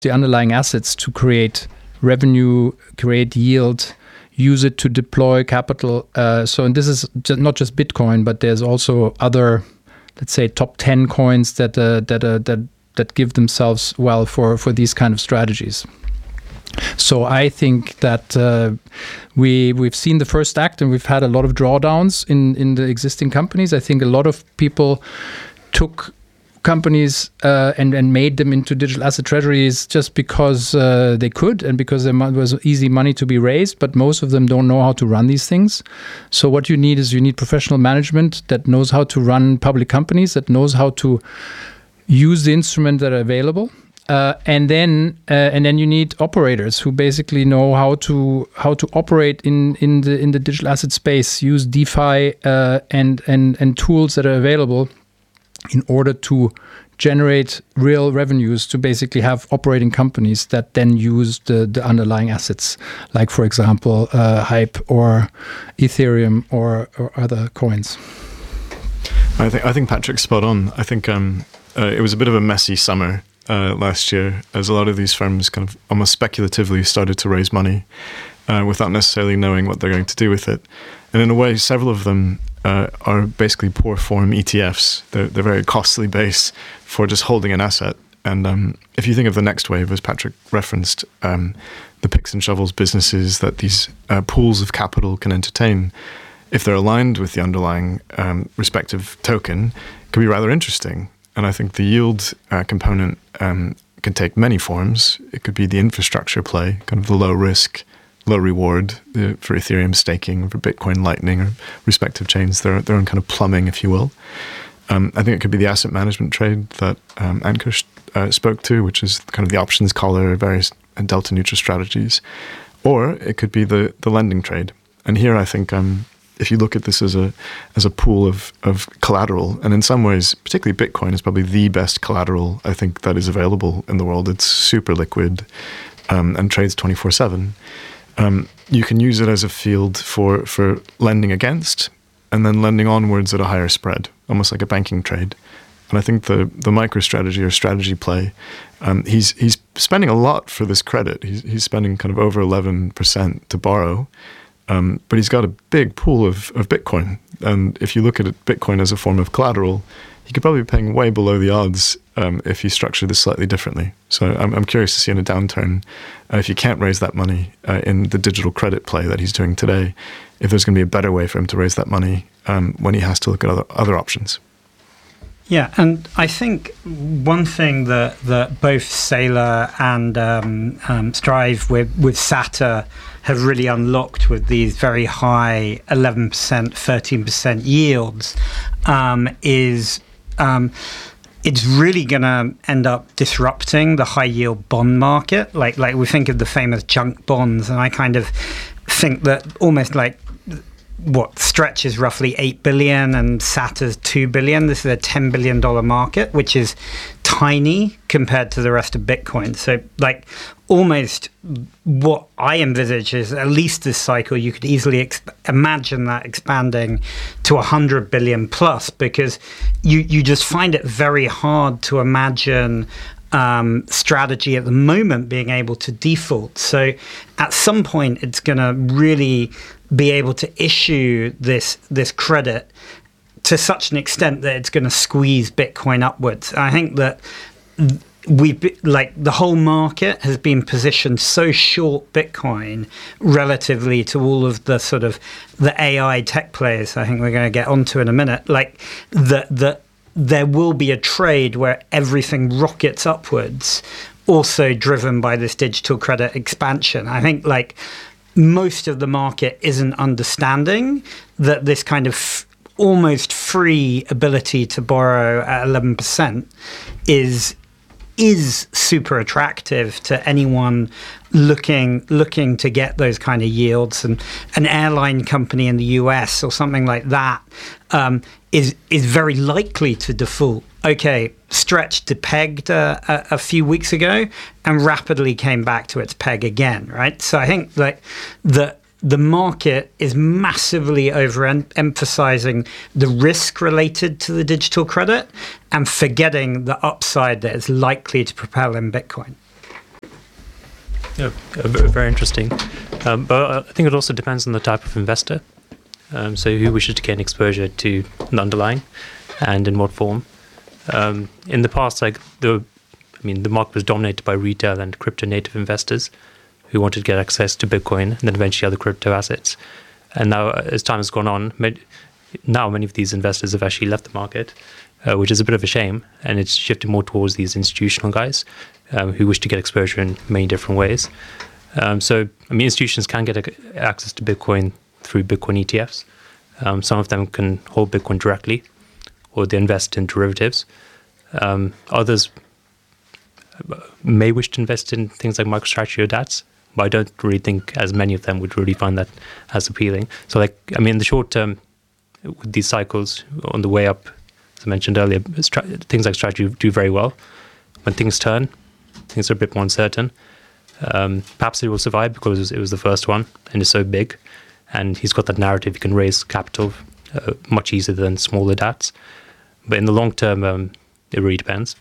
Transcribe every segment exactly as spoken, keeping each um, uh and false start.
the underlying assets to create revenue, create yield, use it to deploy capital. Uh, so, and this is ju- not just Bitcoin, but there's also other, let's say, top ten coins that uh, that uh, that that give themselves well for for these kind of strategies. So I think that uh, we we've seen the first act, and we've had a lot of drawdowns in in the existing companies. I think a lot of people took companies uh, and and made them into digital asset treasuries just because uh, they could and because there was easy money to be raised. But most of them don't know how to run these things. So what you need is you need professional management that knows how to run public companies, that knows how to use the instruments that are available. Uh, and then uh, and then you need operators who basically know how to how to operate in, in the in the digital asset space, use DeFi uh, and and and tools that are available in order to generate real revenues, to basically have operating companies that then use the, the underlying assets, like, for example, uh, Hype or Ethereum or, or other coins. I think I think Patrick's spot on. I think um, uh, it was a bit of a messy summer uh, last year, as a lot of these firms kind of almost speculatively started to raise money uh, without necessarily knowing what they're going to do with it. And in a way, several of them uh, are basically poor form E T Fs. They're, they're very costly base for just holding an asset. And um, if you think of the next wave, as Patrick referenced, um, the picks and shovels businesses that these uh, pools of capital can entertain, if they're aligned with the underlying um, respective token, can be rather interesting. And I think the yield uh, component um, can take many forms. It could be the infrastructure play, kind of the low risk, low reward uh, for Ethereum staking, for Bitcoin Lightning, or respective chains, their, their own kind of plumbing, if you will. Um, I think it could be the asset management trade that um, Ankur uh, spoke to, which is kind of the options collar, various delta neutral strategies. Or it could be the, the lending trade. And here I think um, if you look at this as a as a pool of, of collateral, and in some ways, particularly Bitcoin is probably the best collateral, I think, that is available in the world. It's super liquid um, and trades twenty-four seven. Um, you can use it as a field for, for lending against and then lending onwards at a higher spread, almost like a banking trade. And I think the the MicroStrategy or strategy play, um, he's he's spending a lot for this credit. He's he's spending kind of over eleven percent to borrow, um, but he's got a big pool of, of Bitcoin. And if you look at it, Bitcoin as a form of collateral, he could probably be paying way below the odds um, if you structure this slightly differently. So I'm, I'm curious to see in a downturn, uh, if you can't raise that money uh, in the digital credit play that he's doing today, if there's going to be a better way for him to raise that money um, when he has to look at other, other options. Yeah, and I think one thing that, that both Saylor and um, um, Strive with, with S A T A have really unlocked with these very high eleven percent, thirteen percent yields um, is um, it's really going to end up disrupting the high yield bond market. Like, like we think of the famous junk bonds, and I kind of think that almost like what Stretch is roughly eight billion and S A T A's two billion. This is a ten billion dollars market, which is tiny compared to the rest of Bitcoin. So like almost what I envisage is at least this cycle, you could easily exp- imagine that expanding to one hundred billion plus, because you, you just find it very hard to imagine Um, strategy at the moment being able to default. So at some point, it's going to really be able to issue this this credit to such an extent that it's going to squeeze Bitcoin upwards. I think that we like the whole market has been positioned so short Bitcoin relatively to all of the sort of the A I tech players. I think we're going to get onto in a minute. Like the the. There will be a trade where everything rockets upwards, also driven by this digital credit expansion. I think like most of the market isn't understanding that this kind of f- almost free ability to borrow at eleven percent is is super attractive to anyone looking looking to get those kind of yields. And an airline company in the U S or something like that um, is is very likely to default. Okay, Stretch depegged uh, a, a few weeks ago and rapidly came back to its peg again, right? So I think like the the market is massively overemphasizing the risk related to the digital credit and forgetting the upside that is likely to propel in Bitcoin. Yeah, very interesting. Um, but I think it also depends on the type of investor. Um, so who wishes to gain exposure to the underlying, and in what form. Um, in the past, like the, I mean, the market was dominated by retail and crypto native investors who wanted to get access to Bitcoin and then eventually other crypto assets. And now, as time has gone on, now many of these investors have actually left the market, uh, which is a bit of a shame. And it's shifted more towards these institutional guys um, who wish to get exposure in many different ways. Um, so, I mean, institutions can get a- access to Bitcoin through Bitcoin E T Fs. Um, some of them can hold Bitcoin directly, or they invest in derivatives. Um, others may wish to invest in things like MicroStrategy or D A T S, but I don't really think as many of them would really find that as appealing. So, like, I mean, in the short term, with these cycles on the way up, as I mentioned earlier, stra- things like strategy do very well. When things turn, things are a bit more uncertain. Um, perhaps it will survive because it was the first one and it's so big, and he's got that narrative. He can raise capital uh, much easier than smaller D A Ts. But in the long term, um, it really depends.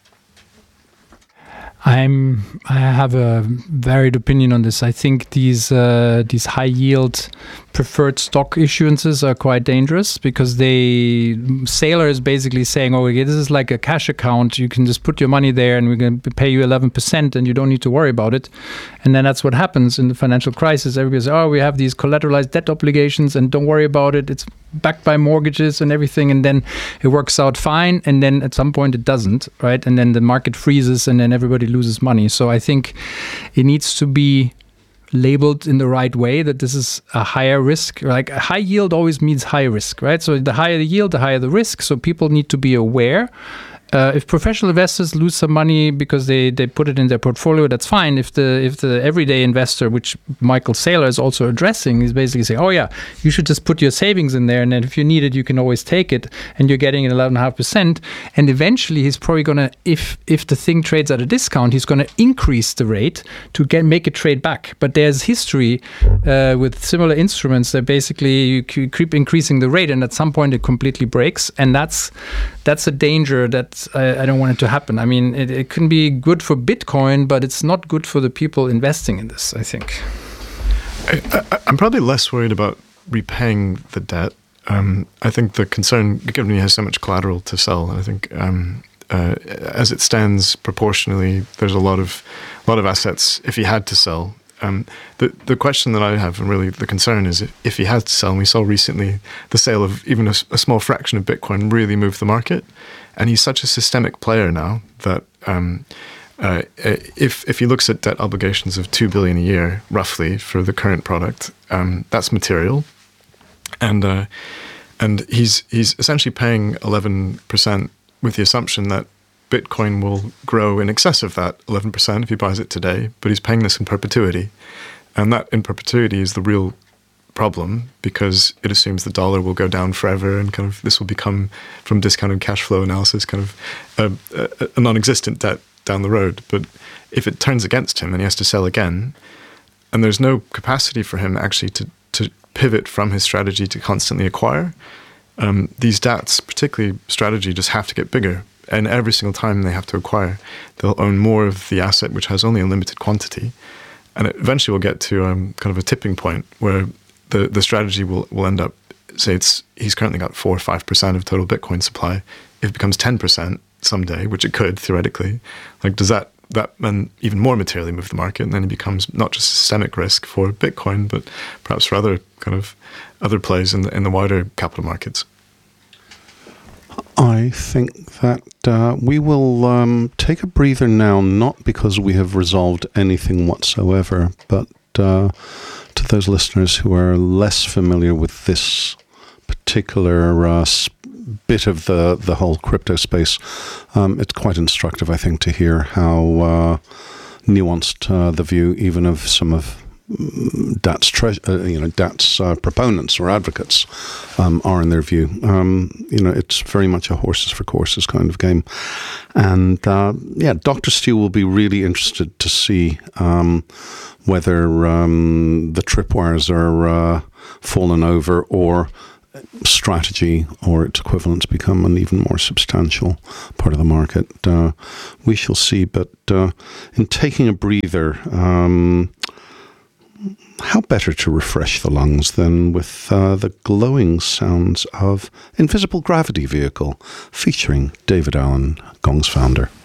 I'm. I have a varied opinion on this. I think these uh, these high yield preferred stock issuances are quite dangerous because they Saylor is basically saying, "Oh, okay, this is like a cash account. You can just put your money there, and we're going to pay you eleven percent, and you don't need to worry about it." And then that's what happens in the financial crisis. Everybody says, "Oh, we have these collateralized debt obligations, and don't worry about it. It's backed by mortgages and everything." And then it works out fine, and then at some point it doesn't, right? And then the market freezes, and then everybody loses money. So I think it needs to be labeled in the right way, that this is a higher risk. Like a high yield always means high risk, right? So the higher the yield, the higher the risk. So people need to be aware. Uh, if professional investors lose some money because they, they put it in their portfolio, that's fine. If the if the everyday investor, which Michael Saylor is also addressing, is basically saying, oh yeah, you should just put your savings in there, and then if you need it, you can always take it, and you're getting an eleven point five percent. And eventually, he's probably gonna, if if the thing trades at a discount, he's gonna increase the rate to get make it trade back. But there's history uh, with similar instruments that basically you keep increasing the rate, and at some point it completely breaks, and that's that's a danger that I, I don't want it to happen. I mean, it, it can be good for Bitcoin, but it's not good for the people investing in this, I think. I, I, I'm probably less worried about repaying the debt. Um, I think the concern, given he has so much collateral to sell, I think um, uh, as it stands proportionally, there's a lot of a lot of assets if he had to sell. Um, the the question that I have, and really the concern, is if, if he had to sell, and we saw recently the sale of even a, a small fraction of Bitcoin really moved the market, and he's such a systemic player now that um, uh, if if he looks at debt obligations of two billion a year roughly for the current product, um, that's material, and uh, and he's he's essentially paying eleven percent with the assumption that Bitcoin will grow in excess of that eleven percent if he buys it today, but he's paying this in perpetuity. And that in perpetuity is the real problem, because it assumes the dollar will go down forever, and kind of this will become, from discounted cash flow analysis, kind of a, a, a non-existent debt down the road. But if it turns against him and he has to sell again, and there's no capacity for him actually to, to pivot from his strategy to constantly acquire, um, these D A Ts, particularly strategy, just have to get bigger. And every single time they have to acquire, they'll own more of the asset, which has only a limited quantity. And it eventually will get to um, kind of a tipping point where the, the strategy will, will end up, say it's he's currently got four or five percent of total Bitcoin supply. If it becomes ten percent someday, which it could theoretically, like does that that then even more materially move the market? And then it becomes not just a systemic risk for Bitcoin, but perhaps for other kind of other plays in the in the wider capital markets. I think that uh, we will um, take a breather now, not because we have resolved anything whatsoever, but uh, to those listeners who are less familiar with this particular uh, bit of the, the whole crypto space, um, it's quite instructive, I think, to hear how uh, nuanced uh, the view even of some of D A T's, tre- uh, you know, D A T's uh, proponents or advocates um, are in their view. Um, you know, it's very much a horses for courses kind of game. And uh, yeah, Doctor Stu will be really interested to see um, whether um, the tripwires are uh, fallen over, or strategy or its equivalents become an even more substantial part of the market, uh, we shall see. But uh, in taking a breather, um, how better to refresh the lungs than with uh, the glowing sounds of Invisible Gravity Vehicle, featuring David Allen, Gong's founder.